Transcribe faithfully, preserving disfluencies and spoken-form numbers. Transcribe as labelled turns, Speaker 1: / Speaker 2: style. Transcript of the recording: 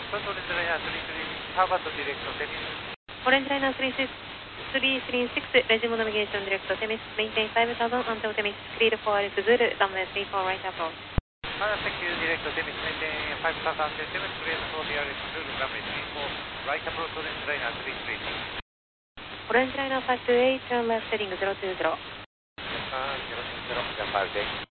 Speaker 1: Front orange liner three three six, Harvard direct Temis.
Speaker 2: Orange liner three three six, Regimo navigation direct Temis, maintain five thousand until Temis, clear for Alex Zulu, runway three four right approach.
Speaker 1: Uh, thank you, direct Temis, maintain five thousand until Temis, clear for the Alex Zulu, runway three four right approach, orange liner three three six.
Speaker 2: Orange liner five two eight, turn left heading zero two zero.
Speaker 1: Uh, zero two zero, Japan,